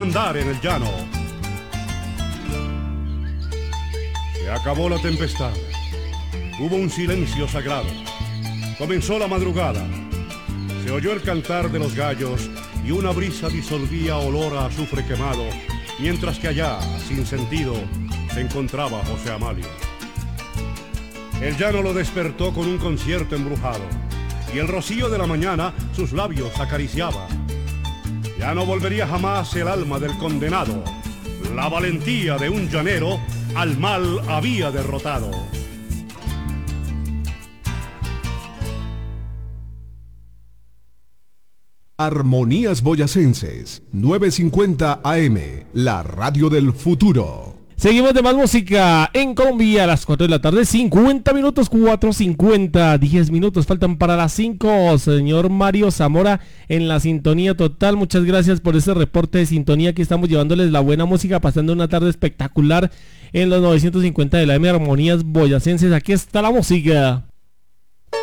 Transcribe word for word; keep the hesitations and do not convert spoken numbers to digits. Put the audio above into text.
andar en el llano. Se acabó la tempestad. Hubo un silencio sagrado. Comenzó la madrugada. Se oyó el cantar de los gallos y una brisa disolvía olor a azufre quemado, mientras que allá, sin sentido, se encontraba José Amalio. El llano lo despertó con un concierto embrujado, y el rocío de la mañana sus labios acariciaba. Ya no volvería jamás el alma del condenado. La valentía de un llanero al mal había derrotado. Armonías Boyacenses, novecientos cincuenta A M, la radio del futuro. Seguimos de más música en Colombia a las cuatro de la tarde, cincuenta minutos, cuatro cincuenta, diez minutos faltan para las cinco. Señor Mario Zamora en la sintonía total, muchas gracias por ese reporte de sintonía que estamos llevándoles la buena música, pasando una tarde espectacular en los novecientos cincuenta de la A M, Armonías Boyacenses. Aquí está la música.